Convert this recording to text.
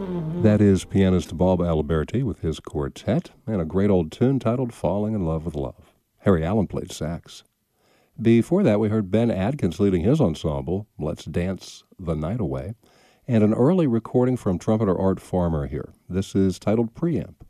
That is pianist Bob Aliberti with his quartet, and a great old tune titled Falling in Love with Love. Harry Allen played sax. Before that, we heard Ben Adkins leading his ensemble, Let's Dance the Night Away, and an early recording from trumpeter Art Farmer here. This is titled Preamp.